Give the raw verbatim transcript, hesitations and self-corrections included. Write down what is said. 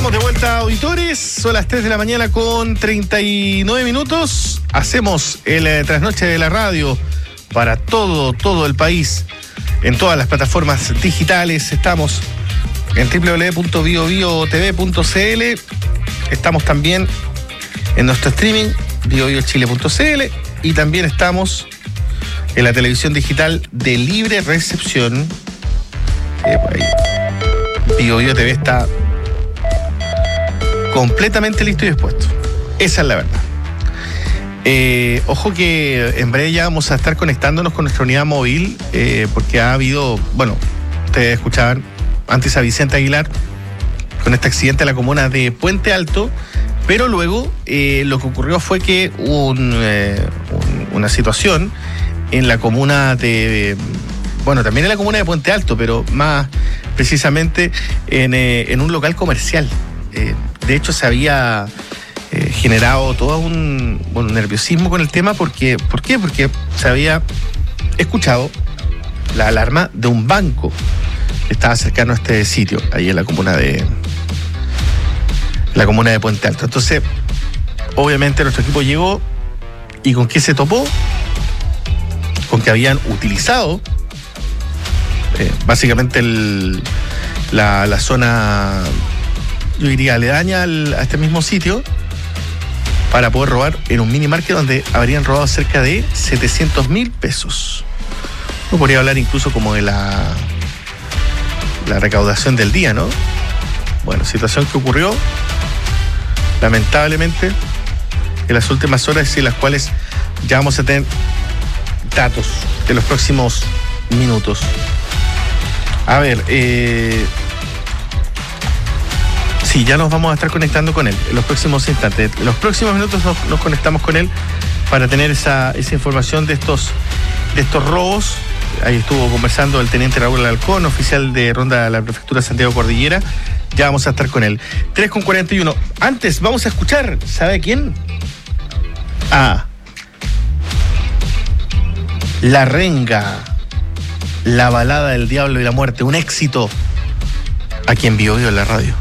Estamos de vuelta, auditores. Son las tres de la mañana con treinta y nueve minutos. Hacemos el eh, trasnoche de la radio para todo, todo el país. En todas las plataformas digitales. Estamos en doble u doble u doble u punto bio bio t v punto c l. Estamos también en nuestro streaming, bio bio chile punto c l. Y también estamos en la televisión digital de libre recepción. Eh, por ahí. Bio Bio T V está completamente listo y dispuesto. Esa es la verdad. Eh, ojo que en breve ya vamos a estar conectándonos con nuestra unidad móvil, eh, porque ha habido, bueno, ustedes escuchaban antes a Vicente Aguilar con este accidente en la comuna de Puente Alto, pero luego eh, lo que ocurrió fue que hubo un, eh, un, una situación en la comuna de, bueno, también en la comuna de Puente Alto, pero más precisamente en, eh, en un local comercial. Eh, de hecho, se había eh, generado todo un, bueno, un nerviosismo con el tema. Porque, ¿Por qué? Porque se había escuchado la alarma de un banco que estaba cercano a este sitio, ahí en la comuna de, en la comuna de Puente Alto. Entonces, obviamente nuestro equipo llegó y ¿con qué se topó? Con que habían utilizado eh, básicamente el, la, la zona, yo diría, aledaña al, a este mismo sitio, para poder robar en un mini market donde habrían robado cerca de setecientos mil pesos. Uno podría hablar incluso como de la, la recaudación del día, ¿no? Bueno, situación que ocurrió lamentablemente en las últimas horas y en las cuales ya vamos a tener datos de los próximos minutos. A ver, eh, sí, ya nos vamos a estar conectando con él en los próximos instantes. En los próximos minutos nos, nos conectamos con él para tener esa, esa información de estos, de estos robos. Ahí estuvo conversando el teniente Raúl Alarcón, oficial de ronda de la prefectura Santiago Cordillera. Ya vamos a estar con él. tres con cuarenta y uno. Antes vamos a escuchar, ¿sabe quién? Ah, La Renga, la balada del diablo y la muerte, un éxito aquí en Bio Bio en la radio.